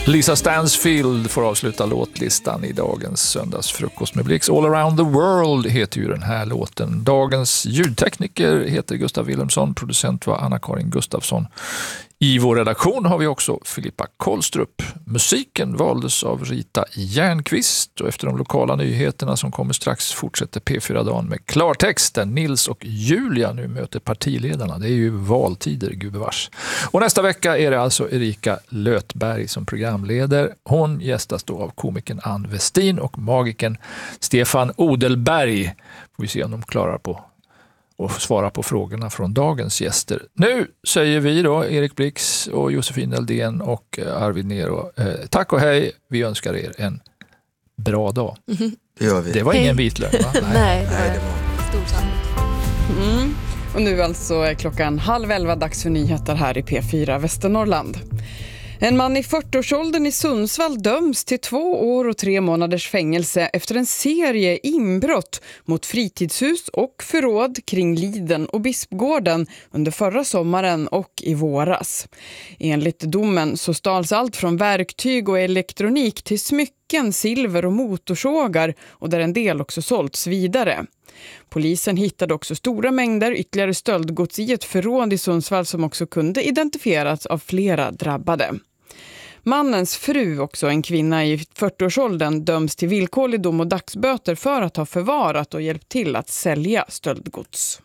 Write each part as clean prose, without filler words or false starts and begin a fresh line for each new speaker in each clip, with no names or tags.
Lisa Stansfield får avsluta låtlistan i dagens söndagsfrukost med Blix. All around the world heter ju den här låten. Dagens ljudtekniker heter Gustav Wilhelmsson, producent var Anna-Karin Gustafsson. I vår redaktion har vi också Filippa Kollstrup. Musiken valdes av Rita Järnqvist och efter de lokala nyheterna som kommer strax fortsätter P4-dagen med klartext där Nils och Julia nu möter partiledarna. Det är ju valtider, gubevars. Och nästa vecka är det alltså Erika Lötberg som programleder. Hon gästas då av komikern Ann Westin och magikern Stefan Odelberg. Får vi se om de klarar på och svara på frågorna från dagens gäster. Nu säger vi då, Erik Blix och Josefin Eldén och Arvid Nero, tack och hej. Vi önskar er en bra dag.
Det gör vi.
Det var ingen vitlön, va?
Nej, det var stor sanning.
Och nu alltså är klockan 10:30 dags för nyheter här i P4 Västernorrland. En man i 40-årsåldern i Sundsvall döms till 2 år och 3 månaders fängelse efter en serie inbrott mot fritidshus och förråd kring Liden och Bispgården under förra sommaren och i våras. Enligt domen så stals allt från verktyg och elektronik till smycken, silver och motorsågar och där en del också sålts vidare. Polisen hittade också stora mängder ytterligare stöldgods i ett förråd i Sundsvall som också kunde identifieras av flera drabbade. Mannens fru, också en kvinna i 40-årsåldern, döms till villkorlig dom och dagsböter för att ha förvarat och hjälpt till att sälja stöldgods.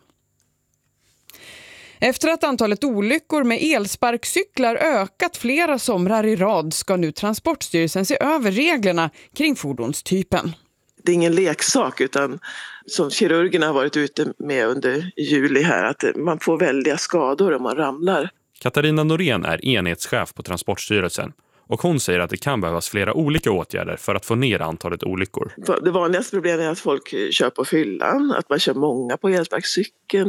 Efter att antalet olyckor med elsparkcyklar ökat flera somrar i rad ska nu Transportstyrelsen se över reglerna kring fordonstypen.
Det är ingen leksak utan som kirurgerna har varit ute med under juli här att man får väldiga skador om man ramlar.
Katarina Norén är enhetschef på Transportstyrelsen och hon säger att det kan behövas flera olika åtgärder för att få ner antalet olyckor.
Det vanligaste problemet är att folk kör på fyllan, att man kör många på elsparkcykeln.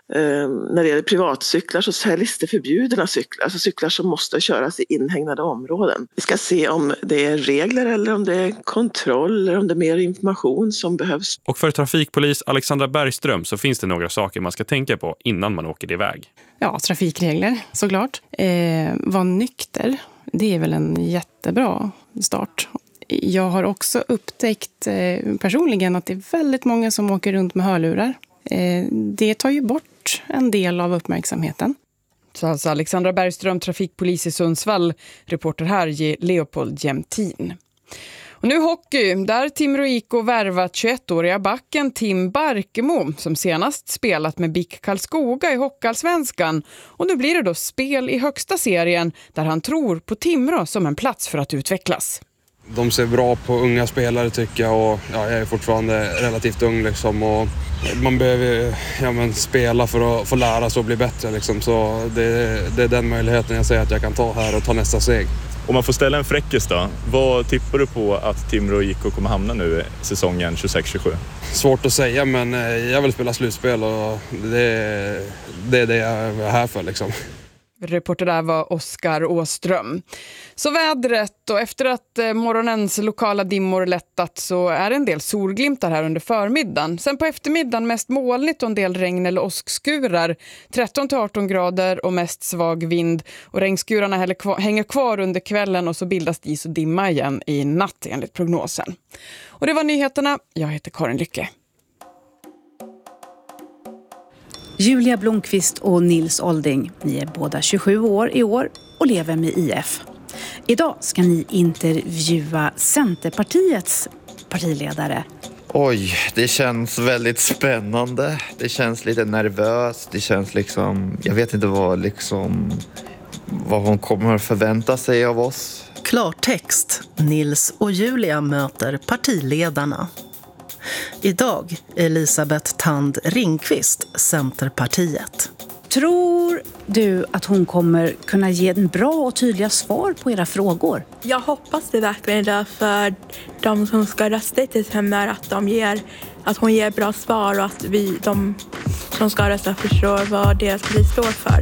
När det gäller privatcyklar så säljs det förbjudna cyklar, alltså cyklar som måste köras i inhägnade områden. Vi ska se om det är regler eller om det är kontroll eller om det är mer information som behövs.
Och för trafikpolis Alexandra Bergström så finns det några saker man ska tänka på innan man åker iväg.
Ja, trafikregler såklart. Var nykter. Det är väl en jättebra start. Jag har också upptäckt personligen att det är väldigt många som åker runt med hörlurar. Det tar ju bort en del av uppmärksamheten.
Så alltså Alexandra Bergström, trafikpolis i Sundsvall, reporter här Leopold Jämtin. Och nu hockey, där Timrå IK värvat 21-åriga backen Tim Barkemo som senast spelat med BIK Karlskoga i Hockeyallsvenskan. Och nu blir det då spel i högsta serien där han tror på Timrå som en plats för att utvecklas.
De ser bra på unga spelare tycker jag och jag är fortfarande relativt ung liksom och man behöver spela för att få lära sig och bli bättre liksom. Så det är den möjligheten jag säger att jag kan ta här och ta nästa steg.
Om man får ställa en fräckis då, vad tippar du på att Timrå IK kommer hamna nu säsongen 26-27?
Svårt att säga men jag vill spela slutspel och det är det jag är här för liksom.
Reporter där var Oskar Åström. Så vädret och efter att morgonens lokala dimmor lättat så är det en del solglimtar här under förmiddagen. Sen på eftermiddagen mest molnigt och en del regn eller åskskurar. 13-18 grader och mest svag vind. Och regnskurarna hänger kvar under kvällen och så bildas is och dimma igen i natt enligt prognosen. Och det var nyheterna. Jag heter Karin Lycke.
Julia Blomqvist och Nils Olding, ni är båda 27 år i år och lever med IF. Idag ska ni intervjua Centerpartiets partiledare.
Oj, det känns väldigt spännande. Det känns lite nervöst. Det känns liksom, jag vet inte vad hon kommer att förvänta sig av oss.
Klartext. Nils och Julia möter partiledarna. Idag Elisabeth Tand Ringqvist, Centerpartiet.
Tror du att hon kommer kunna ge en bra och tydliga svar på era frågor?
Jag hoppas det verkligen där för de som ska rösta till henne att hon ger bra svar och att de som ska rösta förstår vad deras parti står för.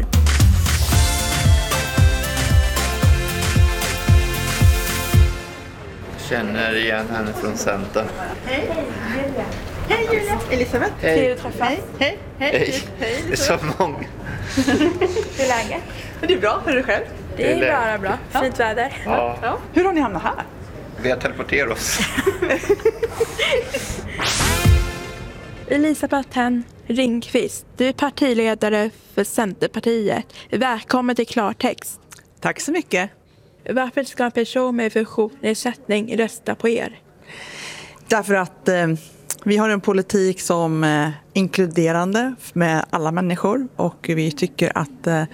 Känner igen henne från Center.
Hej,
Hej Julia, Elisabeth.
Hej. Trevligt att träffas.
Hej.
Hej. Det är så många.
Hur är läget?
Det är bra, hur är det själv?
Det är bra. Fint väder.
Ja. Hur har ni hamnat här?
Vi har teleporterat oss.
Elisabeth Ringqvist, du är partiledare för Centerpartiet. Välkommen till Klartext.
Tack så mycket.
Varför ska en person med funktionsnedsättning rösta på er?
Därför att vi har en politik som är inkluderande med alla människor och vi tycker att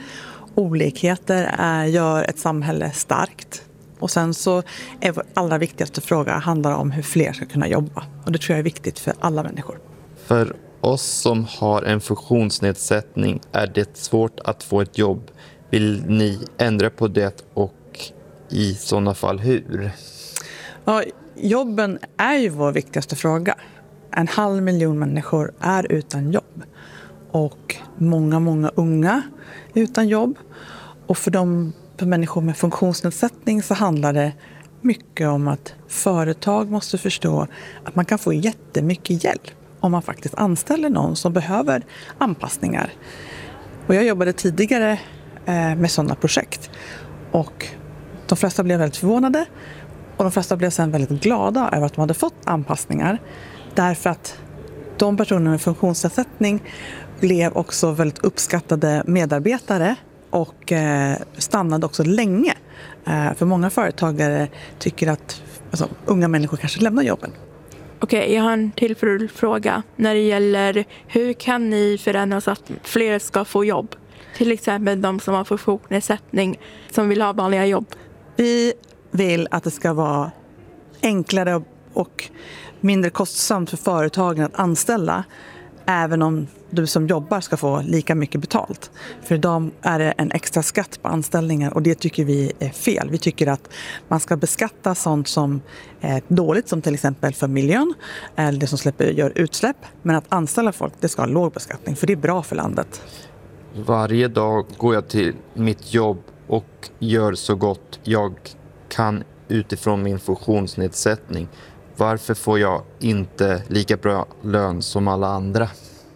olikheter gör ett samhälle starkt. Och sen så är vår allra viktigaste fråga handlar om hur fler ska kunna jobba. Och det tror jag är viktigt för alla människor.
För oss som har en funktionsnedsättning är det svårt att få ett jobb. Vill ni ändra på det och i sådana fall hur?
Ja, jobben är ju vår viktigaste fråga. 500 000 människor är utan jobb. Och många unga är utan jobb. Och för människor med funktionsnedsättning så handlar det mycket om att företag måste förstå att man kan få jättemycket hjälp om man faktiskt anställer någon som behöver anpassningar. Och jag jobbade tidigare med sådana projekt. Och de flesta blev väldigt förvånade och de flesta blev sen väldigt glada över att de hade fått anpassningar. Därför att de personer med funktionsnedsättning blev också väldigt uppskattade medarbetare och stannade också länge. För många företagare tycker att unga människor kanske lämnar jobben.
Okej, jag har en till fråga när det gäller hur kan ni förändra så att fler ska få jobb? Till exempel de som har funktionsnedsättning som vill ha vanliga jobb.
Vi vill att det ska vara enklare och mindre kostsamt för företagen att anställa även om du som jobbar ska få lika mycket betalt. För idag är det en extra skatt på anställningar och det tycker vi är fel. Vi tycker att man ska beskatta sånt som är dåligt som till exempel för miljön eller det som gör utsläpp. Men att anställa folk, det ska ha låg beskattning för det är bra för landet.
Varje dag går jag till mitt jobb och gör så gott jag kan utifrån min funktionsnedsättning. Varför får jag inte lika bra lön som alla andra?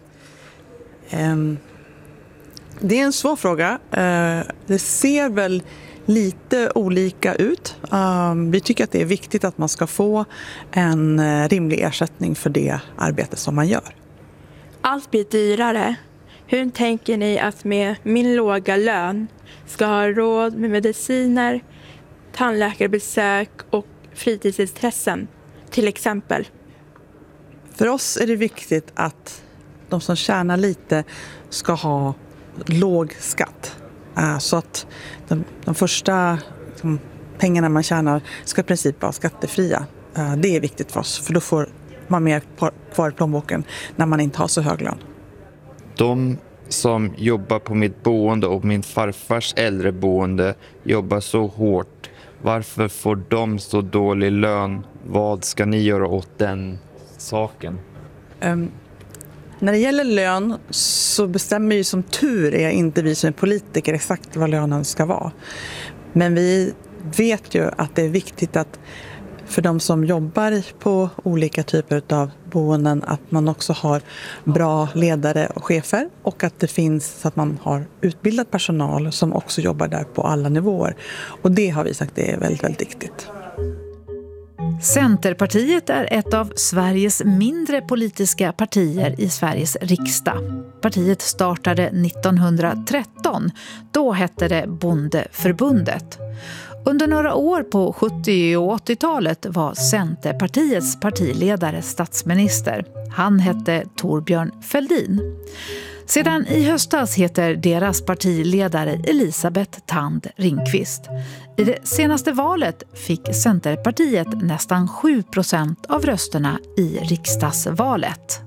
Det är en svår fråga. Det ser väl lite olika ut. Vi tycker att det är viktigt att man ska få en rimlig ersättning för det arbete som man gör.
Allt blir dyrare. Hur tänker ni att med min låga lön ska ha råd med mediciner, tandläkarbesök och fritidsintressen till exempel?
För oss är det viktigt att de som tjänar lite ska ha låg skatt. Så att de första pengarna man tjänar ska i princip vara skattefria. Det är viktigt för oss för då får man mer kvar i plånboken när man inte har så hög lön.
De som jobbar på mitt boende och min farfars äldreboende jobbar så hårt. Varför får de så dålig lön? Vad ska ni göra åt den saken?
När det gäller lön så bestämmer ju som tur är inte vi som är politiker exakt vad lönen ska vara. Men vi vet ju att det är viktigt att för de som jobbar på olika typer av boenden att man också har bra ledare och chefer och att det finns så att man har utbildad personal som också jobbar där på alla nivåer. Och det har vi sagt det är väldigt, väldigt viktigt.
Centerpartiet är ett av Sveriges mindre politiska partier i Sveriges riksdag. Partiet startade 1913. Då hette det Bondeförbundet. Under några år på 70- och 80-talet var Centerpartiets partiledare statsminister. Han hette Thorbjörn Fälldin. Sedan i höstas heter deras partiledare Elisabeth Ringqvist. I det senaste valet fick Centerpartiet nästan 7% av rösterna i riksdagsvalet.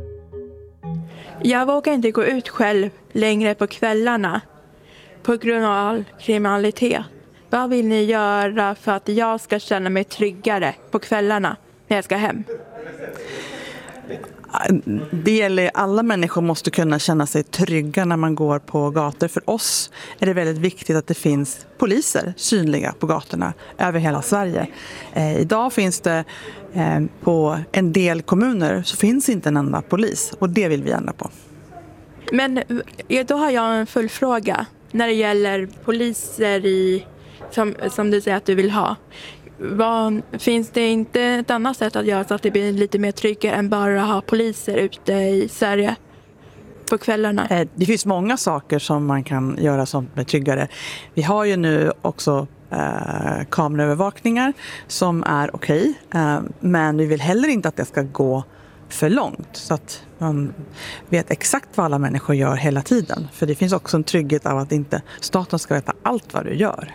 Jag vågar inte gå ut själv längre på kvällarna på grund av all kriminalitet. Vad vill ni göra för att jag ska känna mig tryggare på kvällarna när jag ska hem?
Det gäller alla människor måste kunna känna sig trygga när man går på gator. För oss är det väldigt viktigt att det finns poliser synliga på gatorna över hela Sverige. Idag finns det på en del kommuner så finns inte en enda polis och det vill vi ändra på.
Men då har jag en fullfråga när det gäller poliser som du säger att du vill ha. Finns det inte ett annat sätt att göra så att det blir lite mer tryggare än bara att ha poliser ute i Sverige på kvällarna?
Det finns många saker som man kan göra som är tryggare. Vi har ju nu också kameraövervakningar som är okej. Men vi vill heller inte att det ska gå för långt så att man vet exakt vad alla människor gör hela tiden. För det finns också en trygghet av att inte staten ska veta allt vad du gör.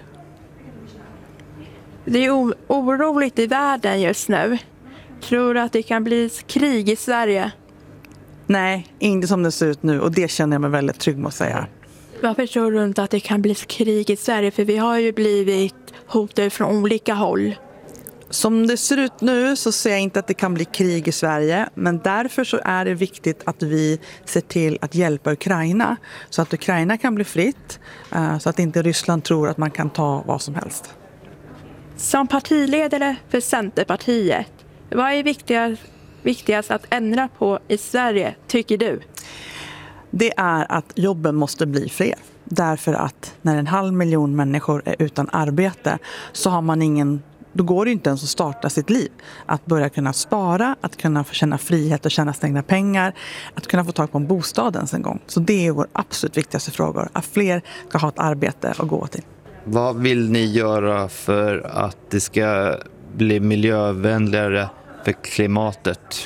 Det är oroligt i världen just nu. Tror du att det kan bli krig i Sverige?
Nej, inte som det ser ut nu och det känner jag mig väldigt trygg med att säga.
Varför tror du inte att det kan bli krig i Sverige? För vi har ju blivit hotade från olika håll.
Som det ser ut nu så ser jag inte att det kan bli krig i Sverige. Men därför så är det viktigt att vi ser till att hjälpa Ukraina. Så att Ukraina kan bli fritt. Så att inte Ryssland tror att man kan ta vad som helst.
Som partiledare för Centerpartiet, vad är viktigast att ändra på i Sverige, tycker du?
Det är att jobben måste bli fler. Därför att när 500 000 människor är utan arbete så har man då går det inte ens att starta sitt liv. Att börja kunna spara, att kunna få känna frihet och tjäna sina egna pengar, att kunna få tag på en bostad ens en gång. Så det är vår absolut viktigaste fråga, att fler ska ha ett arbete att gå till.
Vad vill ni göra för att det ska bli miljövänligare för klimatet?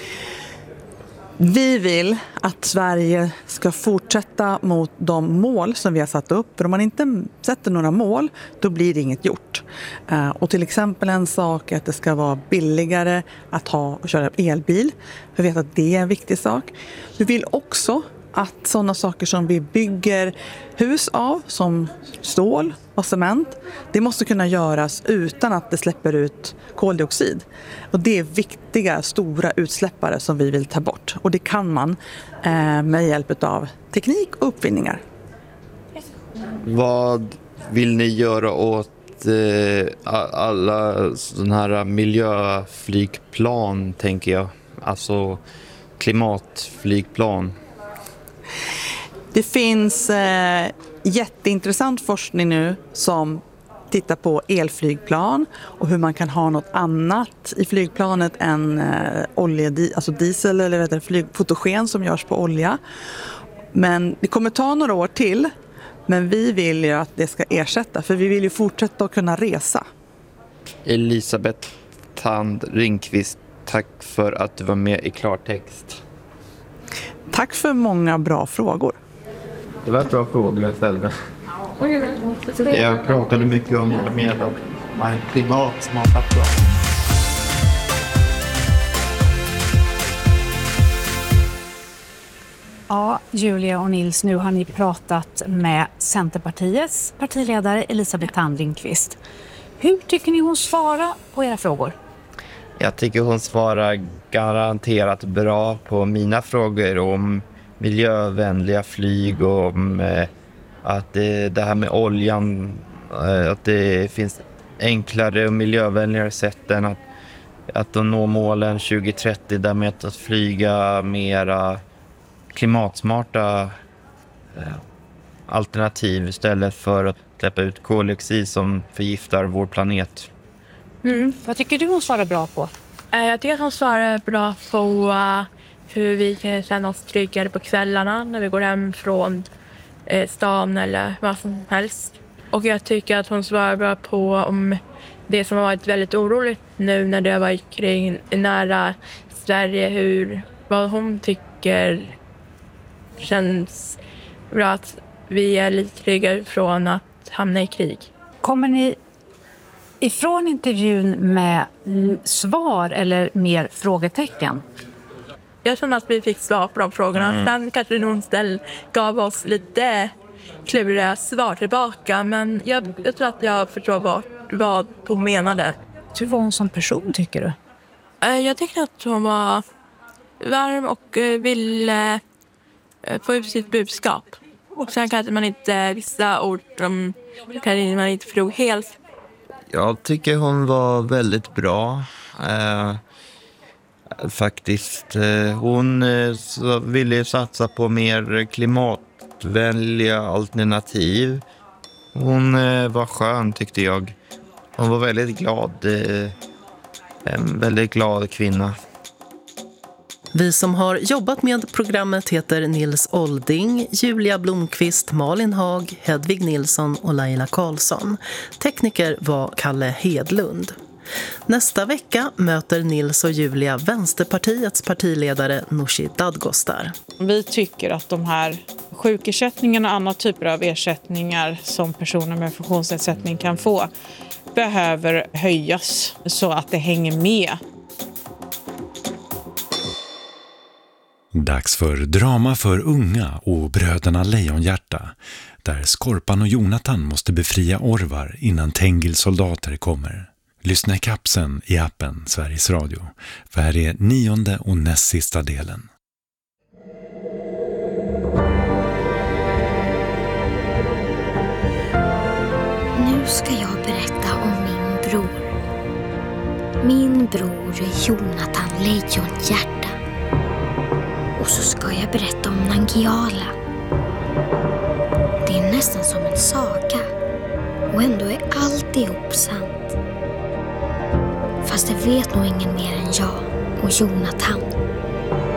Vi vill att Sverige ska fortsätta mot de mål som vi har satt upp. För om man inte sätter några mål, då blir det inget gjort. Och till exempel en sak är att det ska vara billigare att köra elbil. Vi vet att det är en viktig sak. Vi vill också att sådana saker som vi bygger hus av, som stål och cement, det måste kunna göras utan att det släpper ut koldioxid. Och det är viktiga, stora utsläppare som vi vill ta bort. Och det kan man med hjälp av teknik och uppfinningar.
Vad vill ni göra åt alla sådana här miljöflygplan, tänker jag? Alltså klimatflygplan.
Det finns jätteintressant forskning nu som tittar på elflygplan och hur man kan ha något annat i flygplanet än alltså diesel eller fotogen som görs på olja. Men det kommer ta några år till, men vi vill ju att det ska ersätta, för vi vill ju fortsätta att kunna resa.
Elisabeth Thand Ringqvist, tack för att du var med i Klartext.
Tack för många bra frågor.
Det var bra frågor jag ställde. Jag pratade mycket om med och klimatsmarta plan.
Ja, Julia och Nils, nu har ni pratat med Centerpartiets partiledare Elisabeth Thand Ringqvist. Hur tycker ni hon svarar på era frågor?
Jag tycker hon svarar garanterat bra på mina frågor om miljövänliga flyg och om att det här med oljan, att det finns enklare och miljövänligare sätt än att nå målen 2030 där med att flyga mera klimatsmarta alternativ istället för att släppa ut koldioxid som förgiftar vår planet.
Vad tycker du hon svarar bra på?
Jag tycker att hon svarar bra på hur vi kan känna oss tryggare på kvällarna när vi går hem från stan eller vad som helst. Och jag tycker att hon svarar bra på om det som har varit väldigt oroligt nu när det har varit kring nära Sverige, vad hon tycker känns bra, att vi är lite tryggare från att hamna i krig.
Kommer ni ifrån intervjun med svar eller mer frågetecken?
Jag känner att vi fick svar på de frågorna. Sen kanske någon gav oss lite kluriga svar tillbaka. Men jag tror att jag förstår vad hon menade.
Hur var hon som person, tycker du?
Jag tycker att hon var varm och vill få ut sitt budskap. Och sen kanske man inte, vissa ord som kan man inte förstod helt.
Jag tycker hon var väldigt bra. Faktiskt. Hon ville satsa på mer klimatvänliga alternativ. Hon var skön tyckte jag. Hon var väldigt glad. En väldigt glad kvinna.
Vi som har jobbat med programmet heter Nils Olding, Julia Blomqvist, Malin Haag, Hedvig Nilsson och Laila Karlsson. Tekniker var Kalle Hedlund. Nästa vecka möter Nils och Julia Vänsterpartiets partiledare Nooshi Dadgostar.
Vi tycker att de här sjukersättningarna och andra typer av ersättningar som personer med funktionsnedsättning kan få behöver höjas så att det hänger med.
Dags för drama för unga och bröderna Lejonhjärta, där Skorpan och Jonathan måste befria Orvar innan Tengils soldater kommer. Lyssna i kapsen i appen Sveriges Radio, för här är 9:e och näst sista delen.
Nu ska jag berätta om min bror. Min bror Jonathan Lejonhjärta. Och så ska jag berätta om Nangiala. Det är nästan som en saga. Och ändå är alltihop sant. Fast det vet nog ingen mer än jag och Jonathan.